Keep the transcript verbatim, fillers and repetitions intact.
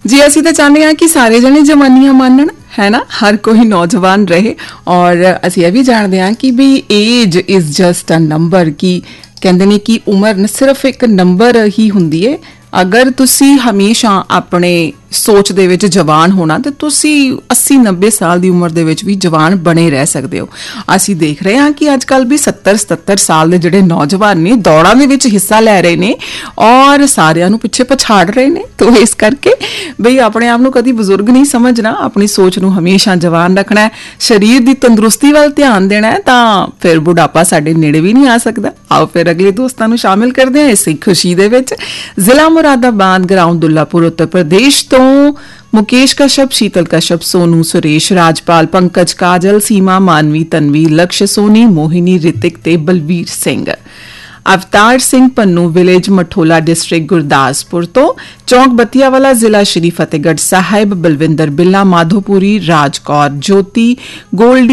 जी असी तो चाहते हैं कि सारे जने जवानियां मानन है ना, हर कोई नौजवान रहे। और असी यह भी जानते हैं कि भी as is just a number, कि कहते ने कि उम्र सिर्फ एक नंबर ही हुंदी है। अगर तुसी हमेशा अपने सोच दे विच जवान होना तो तुसी अस्सी नब्बे साल की उम्र दे विच भी जवान बने रह सकते हो। असी देख रहे हैं कि अजकल भी सत्तर सतहत्तर साल के जिहड़े नौजवान ने दौड़ां दे विच हिस्सा लै रहे ने और सारिਆਂ ਨੂੰ पिछे पछाड़ रहे ने। तो इस करके बई अपने आप ਨੂੰ कदी बजुर्ग नहीं समझना, अपनी सोच ਨੂੰ हमेशा जवान रखना है, शरीर की तंदुरुस्ती वाल ध्यान देना है, तां फिर बुढ़ापा साडे नेड़े भी नहीं आ सकदा। आओ फिर अगले दोस्तां ਨੂੰ शामिल करदे हैं इस खुशी दे विच। जिला मुरादाबाद ग्राउंड दुल्लापुर उत्तर प्रदेश तो मुकेश कश्यप, शीतल कश्यप, सोनू, सुरेश, राजपाल, पंकज, काजल, सीमा, मानवी, तनवी, लक्ष्य, सोनी, मोहिनी, रितिक ते बलवीर सिंह। अवतार सिंह पन्नू विलेज मठोला डिस्ट्रिक्ट गुरदासपुर तो चौक बतियावाला जिला श्री फतेहगढ़ साहिब, बलविंदर बिल्ला, माधोपुरी, राजकौर, ज्योति, गोल्डी